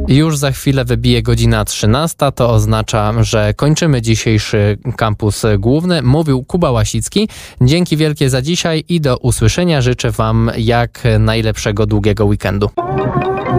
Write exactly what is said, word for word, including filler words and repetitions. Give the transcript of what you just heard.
Już za chwilę wybije godzina trzynasta, to oznacza, że kończymy dzisiejszy kampus główny. Mówił Kuba Łasicki. Dzięki wielkie za dzisiaj i do usłyszenia. Życzę Wam jak najlepszego długiego weekendu.